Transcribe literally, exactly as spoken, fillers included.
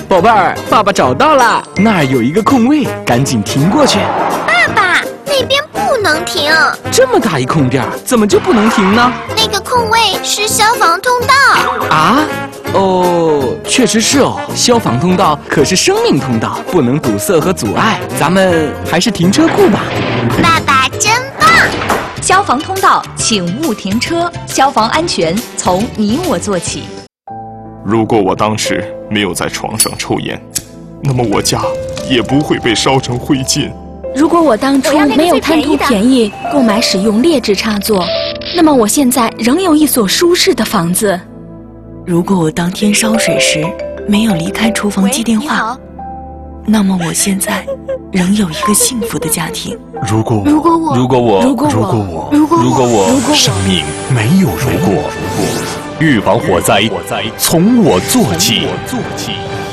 宝贝儿，爸爸找到了，那儿有一个空位，赶紧停过去。 爸爸，那边不能停。 这么大一空地儿，怎么就不能停呢？ 那个空位是消防通道。 啊？哦，确实是哦，消防通道可是生命通道，不能堵塞和阻碍。咱们还是停车库吧。 爸爸真棒！ 消防通道，请勿停车。消防安全从你我做起。 如果我当时没有在床上抽烟，那么我家也不会被烧成灰烬。 如果我当初没有贪图便宜购买使用劣质插座，那么我现在仍有一所舒适的房子。 如果我当天烧水时没有离开厨房接电话，那么我现在仍有一个幸福的家庭。 如果如果我如果我如果我如果我如果我如果我如果我生命没有如果，预防火灾从我做起。